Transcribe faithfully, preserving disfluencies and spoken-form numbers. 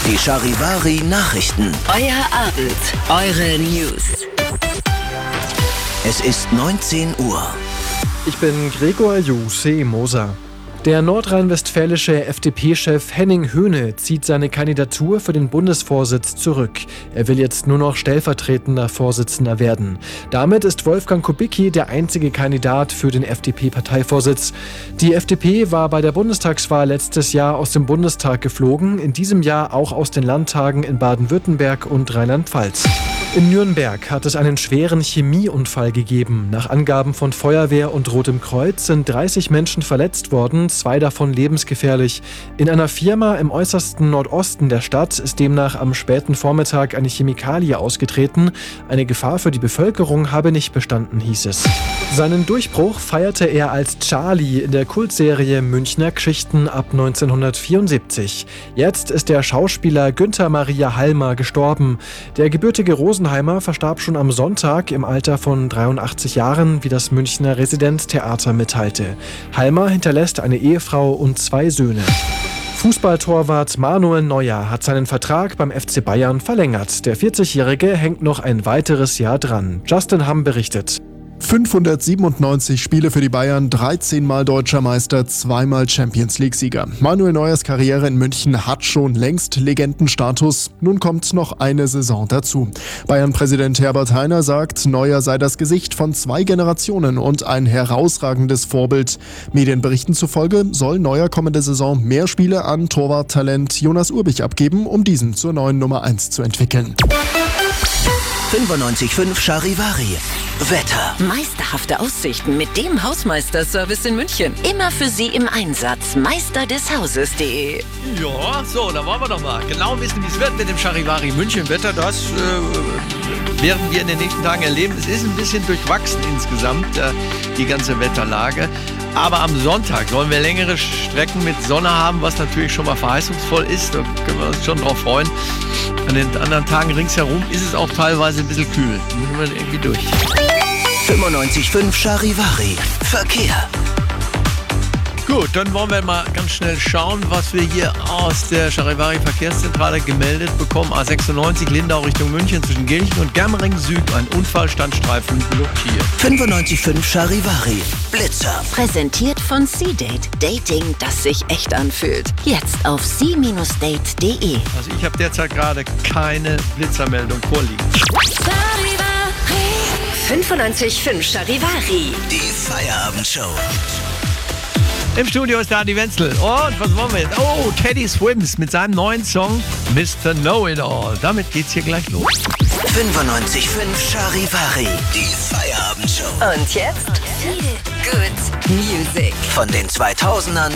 Die Charivari Nachrichten. Euer Abend, eure News. Es ist neunzehn Uhr. Ich bin Gregor Jose Moser. Der nordrhein-westfälische F D P-Chef Henning Höhne zieht seine Kandidatur für den Bundesvorsitz zurück. Er will jetzt nur noch stellvertretender Vorsitzender werden. Damit ist Wolfgang Kubicki der einzige Kandidat für den F D P-Parteivorsitz. Die F D P war bei der Bundestagswahl letztes Jahr aus dem Bundestag geflogen, in diesem Jahr auch aus den Landtagen in Baden-Württemberg und Rheinland-Pfalz. In Nürnberg hat es einen schweren Chemieunfall gegeben. Nach Angaben von Feuerwehr und Rotem Kreuz sind dreißig Menschen verletzt worden, zwei davon lebensgefährlich. In einer Firma im äußersten Nordosten der Stadt ist demnach am späten Vormittag eine Chemikalie ausgetreten. Eine Gefahr für die Bevölkerung habe nicht bestanden, hieß es. Seinen Durchbruch feierte er als Charlie in der Kultserie Münchner Geschichten ab neunzehnhundertvierundsiebzig. Jetzt ist der Schauspieler Günther Maria Halmer gestorben. Der gebürtige Rosenheimer verstarb schon am Sonntag im Alter von dreiundachtzig Jahren, wie das Münchner Residenztheater mitteilte. Halmer hinterlässt eine Ehefrau und zwei Söhne. Fußballtorwart Manuel Neuer hat seinen Vertrag beim F C Bayern verlängert. Der vierzigjährige hängt noch ein weiteres Jahr dran. Justin Hamm berichtet. fünfhundertsiebenundneunzig Spiele für die Bayern, dreizehn Mal Deutscher Meister, zweimal Champions-League-Sieger. Manuel Neuers Karriere in München hat schon längst Legendenstatus. Nun kommt noch eine Saison dazu. Bayern-Präsident Herbert Hainer sagt, Neuer sei das Gesicht von zwei Generationen und ein herausragendes Vorbild. Medienberichten zufolge soll Neuer kommende Saison mehr Spiele an Torwarttalent Jonas Urbich abgeben, um diesen zur neuen Nummer eins zu entwickeln. fünfundneunzig Komma fünf Charivari. Wetter. Meisterhafte Aussichten mit dem Hausmeister-Service in München. Immer für Sie im Einsatz. meister des hauses punkt de. Ja, so, da wollen wir doch mal genau wissen, wie es wird mit dem Charivari München Wetter. Das äh, werden wir in den nächsten Tagen erleben. Es ist ein bisschen durchwachsen insgesamt, äh, die ganze Wetterlage. Aber am Sonntag sollen wir längere Strecken mit Sonne haben, was natürlich schon mal verheißungsvoll ist. Da können wir uns schon drauf freuen. An den anderen Tagen ringsherum ist es auch teilweise ein bisschen kühl. Da müssen wir irgendwie durch. fünfundneunzig Komma fünf Charivari. Verkehr. Gut, dann wollen wir mal ganz schnell schauen, was wir hier aus der Charivari Verkehrszentrale gemeldet bekommen. A sechsundneunzig Lindau Richtung München zwischen Gelchen und Germering Süd. Ein Unfallstandstreifen blockiert. fünfundneunzig Komma fünf Charivari. Blitzer. Präsentiert von C-Date. Dating, das sich echt anfühlt. Jetzt auf c Bindestrich date punkt de. Also ich habe derzeit gerade keine Blitzermeldung vorliegen. fünfundneunzig Komma fünf Charivari. Die Feierabendshow. Im Studio ist da Adi Wenzel. Und was wollen wir jetzt? Oh, Teddy Swims mit seinem neuen Song Mister Know-It-All. Damit geht's hier gleich los. fünfundneunzig Komma fünf Charivari. Die Feierabendshow. Und jetzt Feel Good Music. Von den zweitausendern